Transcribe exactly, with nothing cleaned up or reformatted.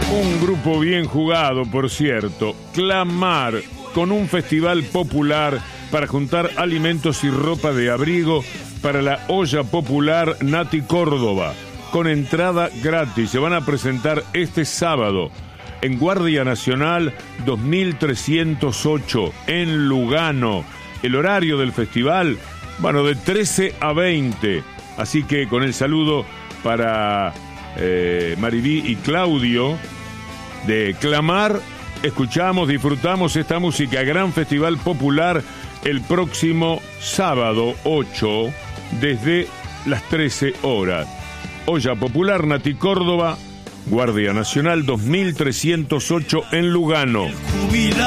Un grupo bien jugado, por cierto. Clamar, con un festival popular para juntar alimentos y ropa de abrigo para la olla popular Nati Córdoba, con entrada gratis. Se van a presentar este sábado en Guardia Nacional dos mil trescientos ocho, en Lugano. El horario del festival, bueno, de trece a veinte. Así que con el saludo para eh, Mariví y Claudio de Clamar, escuchamos, disfrutamos esta música. Gran Festival Popular el próximo sábado ocho, desde las trece horas. Olla Popular Nati Córdoba, Guardia Nacional dos mil trescientos ocho en Lugano.